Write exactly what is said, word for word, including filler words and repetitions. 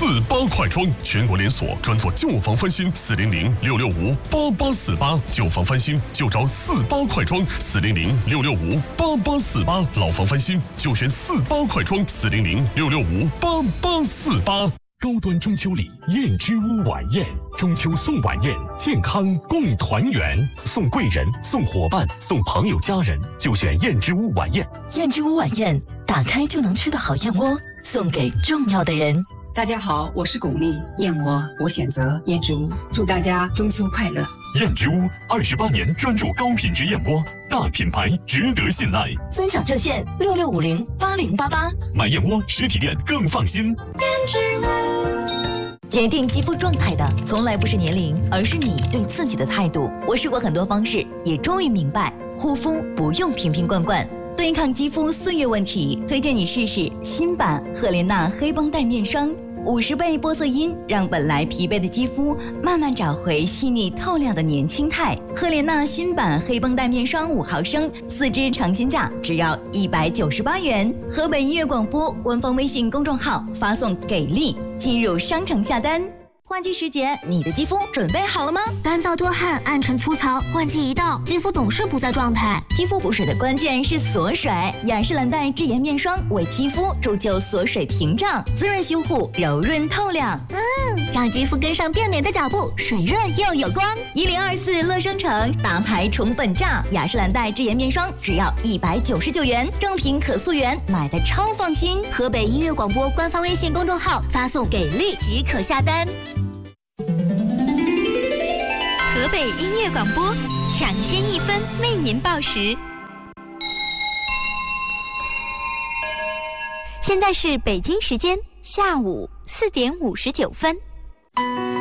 四八快装，全国连锁，专做旧房翻新，四零零六六五八八四八，旧房翻新就找四八快装，四零零六六五八八四八，老房翻新就选四八快装，四零零六六五八八四八。高端中秋礼，燕之屋晚宴，中秋送晚宴，健康共团圆，送贵人，送伙伴，送朋友家人，就选燕之屋晚宴。 燕之屋晚宴，打开就能吃的好燕窝，送给重要的人。 大家好，我是巩俐，燕窝我选择燕之屋，祝大家中秋快乐。 燕之屋二十八年专注高品质燕窝，大品牌值得信赖。 尊享热线六六五零八零八八， 买燕窝实体店更放心。 燕之屋。决定肌肤状态的从来不是年龄，而是你对自己的态度。我试过很多方式，也终于明白，护肤不用瓶瓶罐罐。对抗肌肤岁月问题，推荐你试试新版赫莲娜黑绷带面霜。五十倍玻色因让本来疲惫的肌肤慢慢找回细腻透亮的年轻态。赫莲娜新版黑绷带面霜五毫升，四支尝鲜价只要一百九十八元。河北音乐广播官方微信公众号发送给力，进入商城下单。换季时节，你的肌肤准备好了吗？ 干燥多汗、暗沉粗糙，换季一到，肌肤总是不在状态。 肌肤补水的关键是锁水，雅诗兰黛智颜面霜为肌肤铸就锁水屏障，滋润修护，柔润透亮。 嗯，让肌肤跟上变美的脚步，水润又有光。 一零二四乐商城大牌宠本价，雅诗兰黛智颜面霜只要一百九十九元，正品可溯源，买的超放心。 河北音乐广播官方微信公众号发送给力即可下单。 河北音乐广播抢先一分为您报时。现在是北京时间下午四点五十九分。